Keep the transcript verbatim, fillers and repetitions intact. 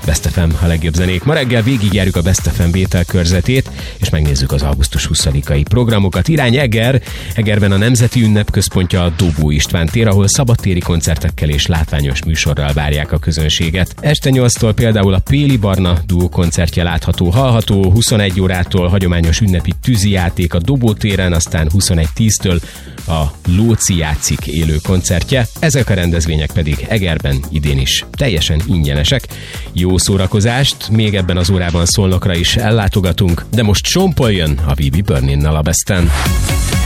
Best ef em, a legjobb zenék. Ma reggel végigjárjuk a Best ef em vételkörzetét, és megnézzük az augusztus huszadikai programokat. Irány Eger, Egerben a Nemzeti Ünnepközpontja a Dobó István tér, ahol szabadtéri koncertekkel és látványos műsorral várják a közönséget. Este nyolctól például a Péli Barna duó koncertje látható, hallható, huszonegy órától hagyományos ünnepi tűzijáték a Dobó téren, aztán huszonegy tíztől a Lóci játszik élő koncertje. Ezek a rendezvények pedig Egerben idén is teljesen ingyenesek. Jó szórakozást, még ebben az órában Szolnokra is ellátogatunk, de most Sean Paul jön a bé bé Burninnal a Besten.